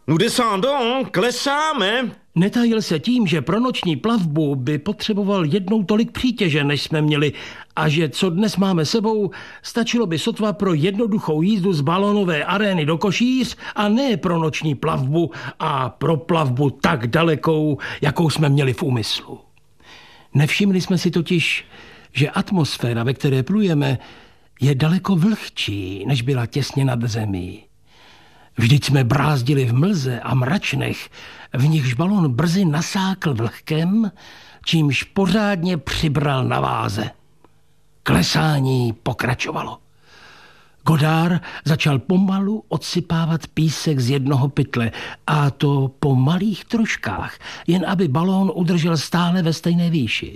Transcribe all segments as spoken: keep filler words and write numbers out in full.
Nous descendons, klesáme. Netajil se tím, že pro noční plavbu by potřeboval jednou tolik přítěže, než jsme měli, a že co dnes máme sebou, stačilo by sotva pro jednoduchou jízdu z balonové arény do Košíř a ne pro noční plavbu a pro plavbu tak dalekou, jakou jsme měli v úmyslu. Nevšimli jsme si totiž, že atmosféra, ve které plujeme, je daleko vlhčí, než byla těsně nad zemí. Vždyť jsme brázdili v mlze a mračnech, v nichž balon brzy nasákl vlhkem, čímž pořádně přibral na váze. Klesání pokračovalo. Godard začal pomalu odsypávat písek z jednoho pytle, a to po malých troškách, jen aby balón udržel stále ve stejné výši.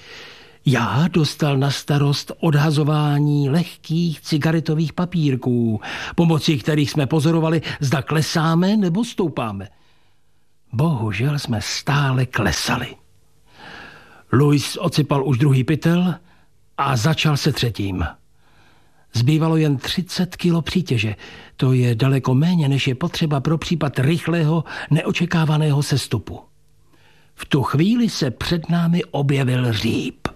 Já dostal na starost odhazování lehkých cigaretových papírků, pomocí kterých jsme pozorovali, zda klesáme nebo stoupáme. Bohužel jsme stále klesali. Louis odsypal už druhý pytel a začal se třetím. Zbývalo jen třicet kilo přítěže. To je daleko méně, než je potřeba pro případ rychlého, neočekávaného sestupu. V tu chvíli se před námi objevil Říp.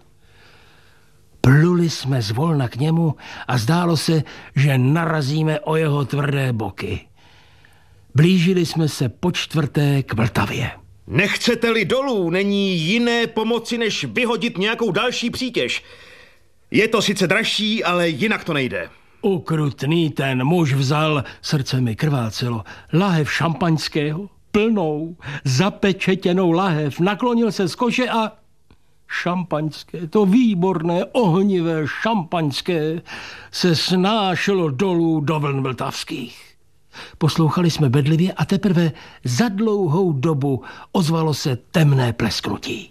Pluli jsme zvolna k němu a zdálo se, že narazíme o jeho tvrdé boky. Blížili jsme se po čtvrté k Vltavě. Nechcete-li dolů, není jiné pomoci, než vyhodit nějakou další přítěž. Je to sice dražší, ale jinak to nejde. Ukrutný ten muž vzal, srdce mi krvácelo, lahev šampaňského, plnou, zapečetěnou lahev, naklonil se z koše a šampaňské, to výborné, ohnivé šampaňské, se snášelo dolů do vln vltavských. Poslouchali jsme bedlivě a teprve za dlouhou dobu ozvalo se temné plesknutí.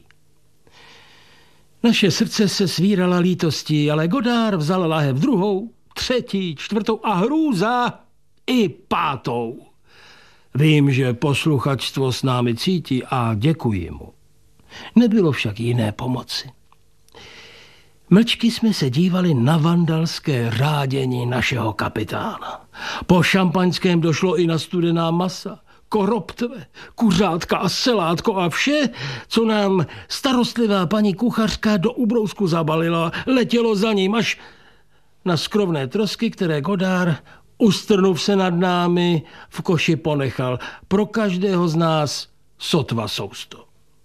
Naše srdce se svírala lítostí, ale Godard vzal lahev druhou, třetí, čtvrtou a hrůza i pátou. Vím, že posluchačstvo s námi cítí a děkuji mu. Nebylo však jiné pomoci. Mlčky jsme se dívali na vandalské řádění našeho kapitána. Po šampaňském došlo i na studená masa, koroptve, kuřátka a selátko a vše, co nám starostlivá paní kuchařka do ubrousku zabalila, letělo za ním až na skrovné trosky, které Godard, ustrnuv se nad námi, v koši ponechal. Pro každého z nás sotva sousto.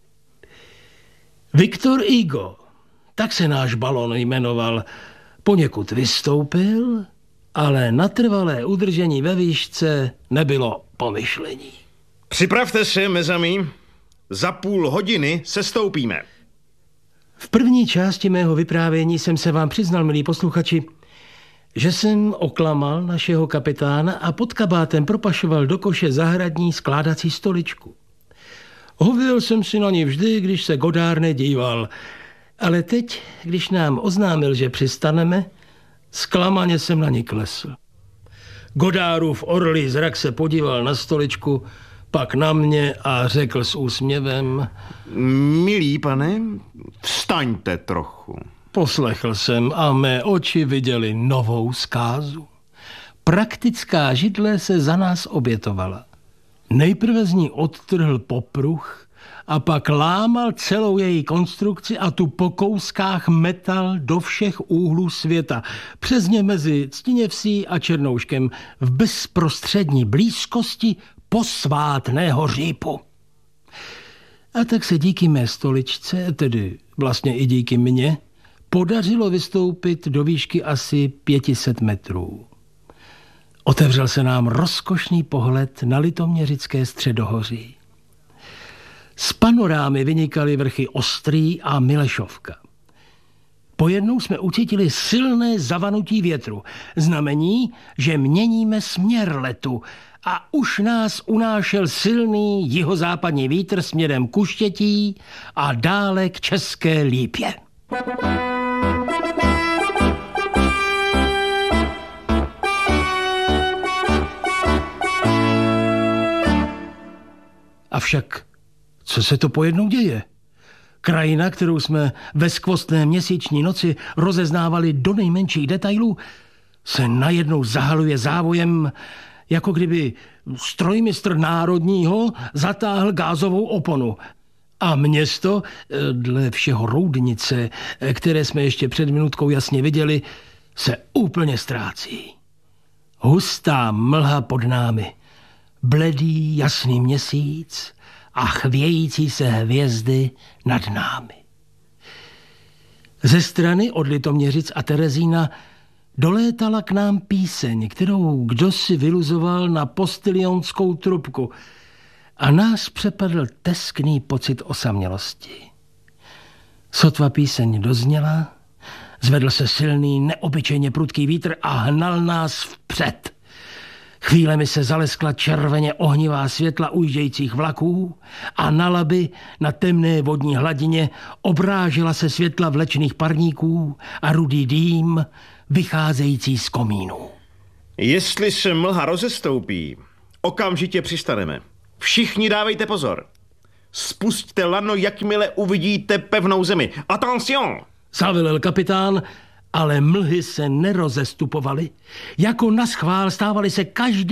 Viktor Hugo, tak se náš balon jmenoval, poněkud vystoupil, ale na trvalé udržení ve výšce nebylo pomyšlení. Připravte se, mezami. Za půl hodiny sestoupíme. V první části mého vyprávění jsem se vám přiznal, milí posluchači, že jsem oklamal našeho kapitána a pod kabátem propašoval do koše zahradní skládací stoličku. Hověl jsem si na ní vždy, když se Godard nedíval, ale teď, když nám oznámil, že přistaneme, zklamaně jsem na ní klesl. Godardův orlý zrak se podíval na stoličku, pak na mě a řekl s úsměvem: Milý pane, vstaňte trochu. Poslechl jsem a mé oči viděly novou zkázu. Praktická židle se za nás obětovala. Nejprve z ní odtrhl popruh a pak lámal celou její konstrukci a tu po kouskách metal do všech úhlů světa, přesně mezi Ctiněvsí a Černouškem v bezprostřední blízkosti posvátného Řípu. A tak se díky mé stoličce, tedy vlastně i díky mně, podařilo vystoupit do výšky asi pět set metrů. Otevřel se nám rozkošný pohled na litoměřické středohoří. Z panorámy vynikaly vrchy Ostrý a Milešovka. Pojednou jsme ucítili silné zavanutí větru, znamení, že měníme směr letu a už nás unášel silný jihozápadní vítr směrem k Uštětí a dále k České Lípě. Avšak co se to pojednou děje? Krajina, kterou jsme ve skvostné měsíční noci rozeznávali do nejmenších detailů, se najednou zahaluje závojem jako kdyby strojmistr národního zatáhl gázovou oponu. A město, dle všeho Roudnice, které jsme ještě před minutkou jasně viděli, se úplně ztrácí. Hustá mlha pod námi, bledý jasný měsíc a chvějící se hvězdy nad námi. Ze strany od Litoměřic a Terezína dolétala k nám píseň, kterou kdosi vyluzoval na postilionskou trubku a nás přepadl teskný pocit osamělosti. Sotva píseň dozněla, zvedl se silný, neobyčejně prudký vítr a hnal nás vpřed. Chvílemi se zaleskla červeně ohnivá světla ujíždějících vlaků a na Labi, na temné vodní hladině, obrážela se světla vlečných parníků a rudý dým vycházející z komínů. Jestli se mlha rozestoupí, okamžitě přistaneme. Všichni dávejte pozor. Spusťte lano, jakmile uvidíte pevnou zemi. Attention! Zavelel kapitán, ale mlhy se nerozestupovaly. Jako naschvál stávaly se každý